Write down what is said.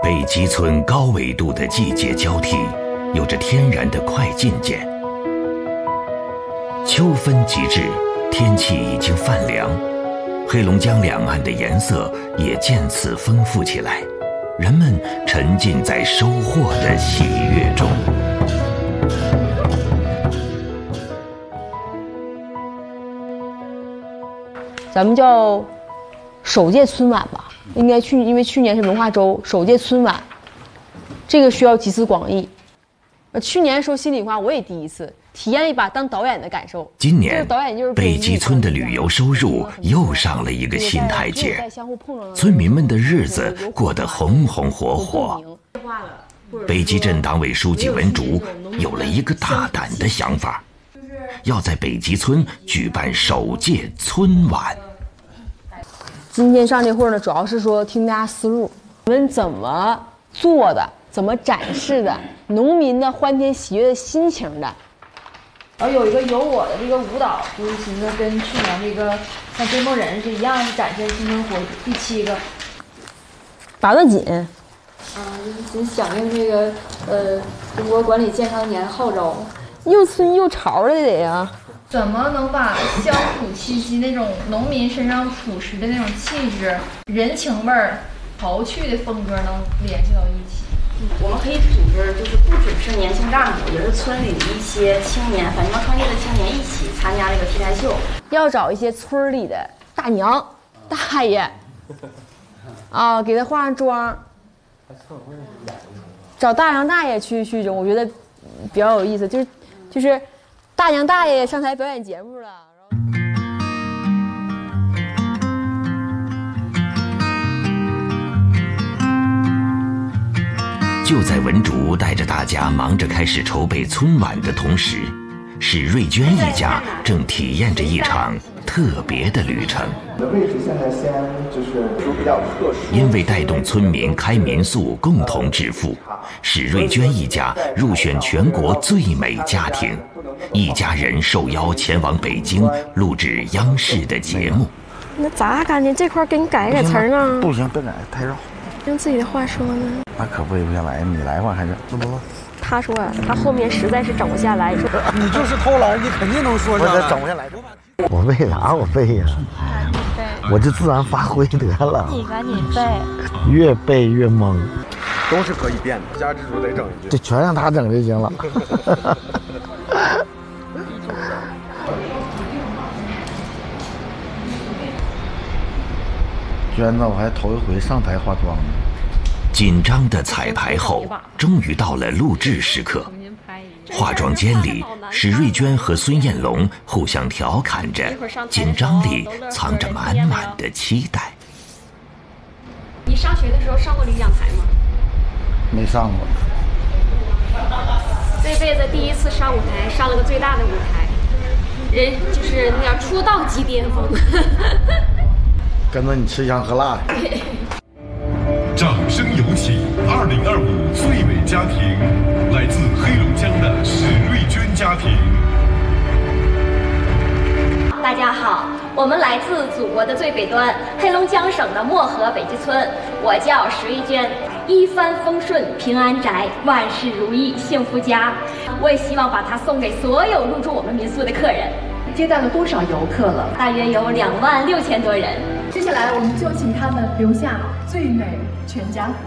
北极村高纬度的季节交替，有着天然的快进键。秋分即至，天气已经泛凉，黑龙江两岸的颜色也渐次丰富起来，人们沉浸在收获的喜悦中。 咱们叫首届春晚吧，应该因为去年是文化周，首届春晚，这个需要集思广益。去年说心里话，我也第一次体验一把当导演的感受。 今年北极村的旅游收入又上了一个新台阶，村民们的日子过得红红火火。北极镇党委书记文竹有了一个大胆的想法，要在北极村举办首届春晚。 今天上这会儿呢，主要是说听大家思路，我们怎么做的，怎么展示的，农民的欢天喜悦的心情的。 然后有一个有我的这个舞蹈，就是寻思跟去年这个像追梦人是一样，展现新生活第7个。 打得紧。 就是响应这个中国管理健康年号召， 又村又潮的得呀。 怎么能把乡土气息那种农民身上朴实的那种气质、人情味儿、豪趣的风格能联系到一起？ 我们可以组织，就是不只是年轻干部，也是村里的一些青年，返乡创业的青年一起参加这个 T台秀。 要找一些村里的大娘、大爷，给他化上妆，找大娘大爷去我觉得比较有意思，就是大娘大爷上台表演节目了。 就在文竹带着大家忙着开始筹备春晚的同时，史瑞娟一家正体验着一场特别的旅程。 的位置现在先就是比较特殊， 因为带动村民开民宿共同致富，史瑞娟一家入选全国最美家庭，一家人受邀前往北京录制央视的节目。 那咋感觉这块给你改词儿呢？ 不行，别改，太绕。 用自己的话说呢？ 那可背不下来，你来吧，还是不？ 他说他后面实在是整不下来，说你就是偷懒，你肯定能说下来。 我得整不下来。我背啥？我背呀！我就自然发挥得了。 你赶紧背， 越背越懵。 都是可以变的，加蜘蛛得整一句。 就全让他整就行了。娟子，我还头一回上台化妆呢。 紧张的彩排后，终于到了录制时刻。化妆间里，史瑞娟和孙艳龙互相调侃着，紧张里藏着满满的期待。 你上学的时候上过领奖台吗？ 没上过。 这辈子第一次上舞台，上了个最大的舞台，人就是那样出道即巅峰。 跟着你吃香喝辣的。 掌声有请2025最美家庭，来自黑龙江的史瑞娟家庭。 大家好，我们来自祖国的最北端，黑龙江省的漠河北极村。我叫史瑞娟，一帆风顺，平安宅，万事如意，幸福家。我也希望把它送给所有入住我们民宿的客人。 接待了多少游客了？ 大约有26000多人。 接下来我们就请他们留下最美全家福。